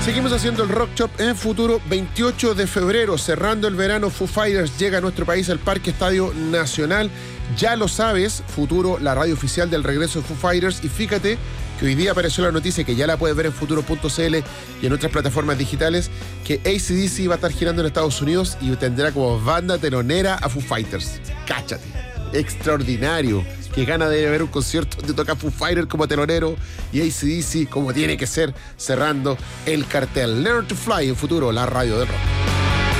Seguimos haciendo el Rock Shop en Futuro. 28 de febrero, cerrando el verano, Foo Fighters llega a nuestro país al Parque Estadio Nacional. Ya lo sabes, Futuro, la radio oficial del regreso de Foo Fighters. Y fíjate que hoy día apareció la noticia, que ya la puedes ver en futuro.cl y en otras plataformas digitales, que AC/DC va a estar girando en Estados Unidos y tendrá como banda telonera a Foo Fighters. Cáchate, extraordinario. Que gana de ver un concierto donde toca Foo Fighters como telonero y AC/DC como tiene que ser, cerrando el cartel. Learn to Fly en Futuro, la radio del rock.